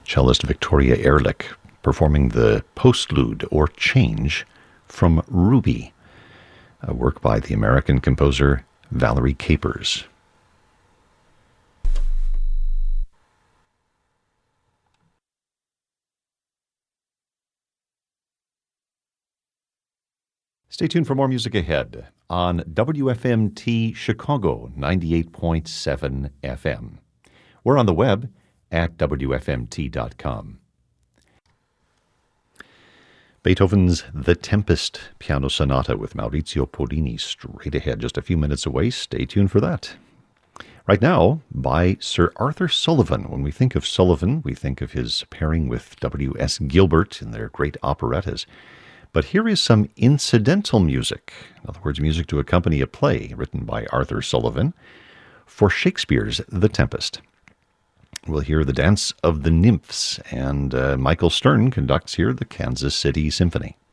cellist Victoria Ehrlich performing the postlude or change from Ruby, a work by the American composer Valerie Capers. Stay tuned for more music ahead on WFMT Chicago 98.7 FM. We're on the web at WFMT.com. Beethoven's The Tempest Piano Sonata with Maurizio Pollini straight ahead, just a few minutes away. Stay tuned for that. Right now, by Sir Arthur Sullivan. When we think of Sullivan, we think of his pairing with W.S. Gilbert in their great operettas. But here is some incidental music, in other words, music to accompany a play written by Arthur Sullivan for Shakespeare's The Tempest. We'll hear the Dance of the Nymphs, and Michael Stern conducts here the Kansas City Symphony.